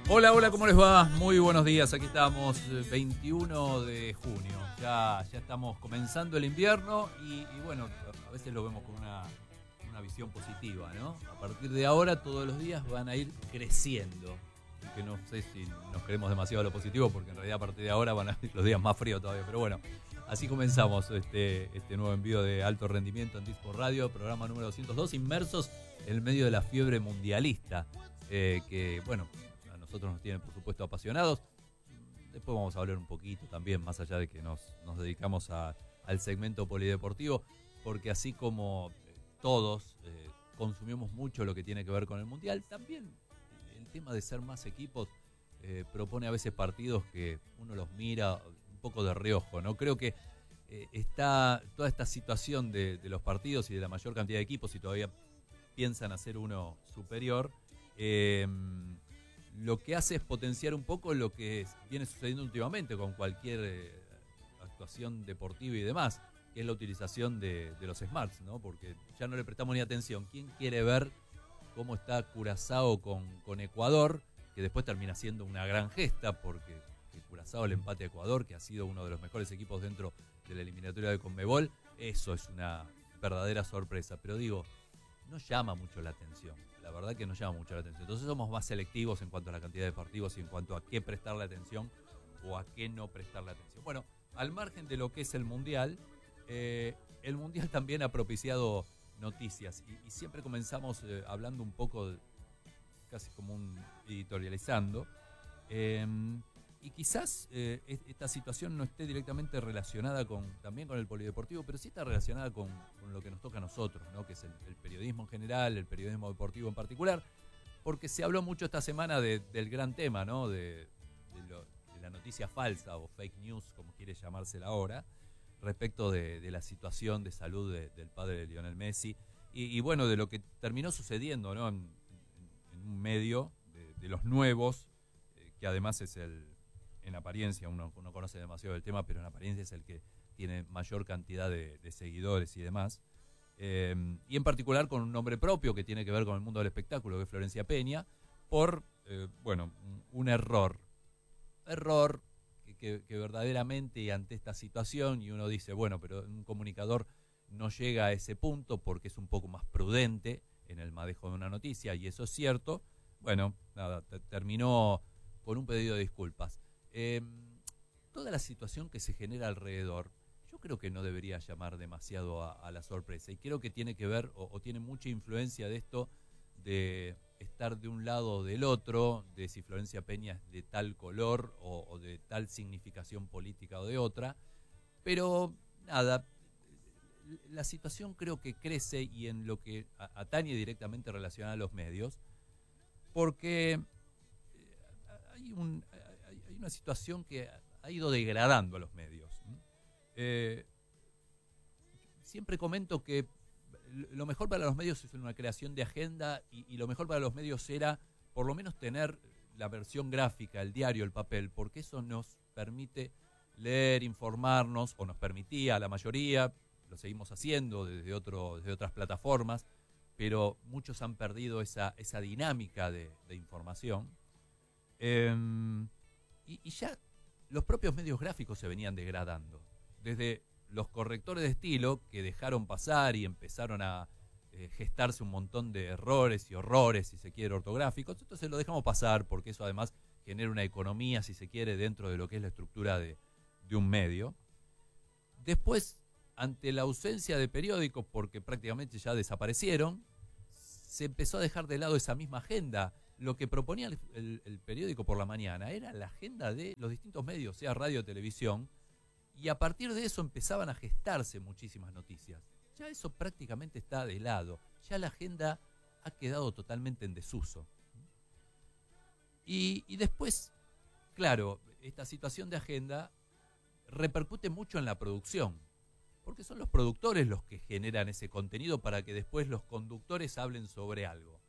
Hola, hola, ¿cómo les va? Muy buenos días, aquí estamos, 21 de junio. Ya estamos comenzando el invierno y bueno, a veces lo vemos con una visión positiva, ¿no? A partir de ahora todos los días van a ir creciendo. Que no sé si nos creemos demasiado lo positivo, porque en realidad a partir de ahora van a ir los días más fríos todavía. Pero bueno, así comenzamos este nuevo envío de alto rendimiento en Disco Radio, programa número 202, inmersos en el medio de la fiebre mundialista, que bueno, a nosotros nos tiene por supuesto apasionados. Después vamos a hablar un poquito también, más allá de que nos dedicamos al segmento polideportivo, porque así como todos consumimos mucho lo que tiene que ver con el mundial, también el tema de ser más equipos propone a veces partidos que uno los mira un poco de reojo, ¿no? Creo que está toda esta situación de los partidos y de la mayor cantidad de equipos, y todavía piensan hacer uno superior, lo que hace es potenciar un poco lo que viene sucediendo últimamente con cualquier actuación deportiva y demás, que es la utilización de los smarts, ¿no? Porque ya no le prestamos ni atención. ¿Quién quiere ver cómo está Curazao con Ecuador, que después termina siendo una gran gesta, porque Curazao el empate a Ecuador, que ha sido uno de los mejores equipos dentro de la eliminatoria de Conmebol, eso es una verdadera sorpresa. Pero digo, no llama mucho la atención, la verdad que no llama mucho la atención. Entonces somos más selectivos en cuanto a la cantidad de partidos y en cuanto a qué prestarle atención o a qué no prestarle atención. Bueno, al margen de lo que es el Mundial también ha propiciado noticias y siempre comenzamos hablando un poco, casi como un editorializando, y quizás esta situación no esté directamente relacionada también con el polideportivo, pero sí está relacionada con lo que nos toca a nosotros, ¿no? Que es el periodismo en general, el periodismo deportivo en particular, porque se habló mucho esta semana del gran tema, ¿no? de la noticia falsa o fake news, como quiere llamársela ahora, respecto de la situación de salud del padre de Lionel Messi y bueno, de lo que terminó sucediendo, ¿no? en un medio de los nuevos, que además es en apariencia, uno conoce demasiado del tema, pero en apariencia es el que tiene mayor cantidad de seguidores y demás, y en particular con un nombre propio que tiene que ver con el mundo del espectáculo, que es Florencia Peña, por bueno, un error que verdaderamente ante esta situación, y uno dice, bueno, pero un comunicador no llega a ese punto porque es un poco más prudente en el manejo de una noticia, y eso es cierto. Bueno, nada, terminó con un pedido de disculpas. Toda la situación que se genera alrededor, yo creo que no debería llamar demasiado a la sorpresa, y creo que tiene que ver, o tiene mucha influencia de esto, de estar de un lado o del otro, de si Florencia Peña es de tal color o de tal significación política o de otra. Pero nada, la situación creo que crece, y en lo que atañe directamente relacionada a los medios, porque hay una situación que ha ido degradando a los medios. Siempre comento que lo mejor para los medios es una creación de agenda, y lo mejor para los medios era por lo menos tener la versión gráfica, el diario, el papel, porque eso nos permite leer, informarnos, o nos permitía a la mayoría, lo seguimos haciendo desde otras plataformas, pero muchos han perdido esa dinámica de información. Y ya los propios medios gráficos se venían degradando. Desde los correctores de estilo, que dejaron pasar y empezaron a gestarse un montón de errores y horrores, si se quiere, ortográficos. Entonces lo dejamos pasar, porque eso además genera una economía, si se quiere, dentro de lo que es la estructura de un medio. Después, ante la ausencia de periódicos, porque prácticamente ya desaparecieron, se empezó a dejar de lado esa misma agenda. Lo que proponía el periódico por la mañana era la agenda de los distintos medios, sea radio o televisión, y a partir de eso empezaban a gestarse muchísimas noticias. Ya eso prácticamente está de lado, ya la agenda ha quedado totalmente en desuso. Y después, claro, esta situación de agenda repercute mucho en la producción, porque son los productores los que generan ese contenido para que después los conductores hablen sobre algo.